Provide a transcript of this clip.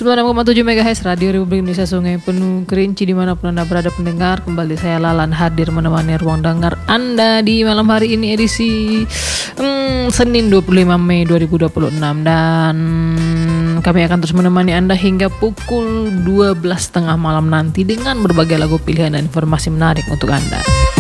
96,7 MHz Radio Republik Indonesia Sungai Penuh Kerinci dimanapun Anda berada pendengar. Kembali saya Lalan hadir menemani ruang dengar Anda di malam hari ini edisi Senin 25 Mei 2026. Dan kami akan terus menemani Anda hingga pukul 12.30 malam nanti dengan berbagai lagu pilihan dan informasi menarik untuk Anda.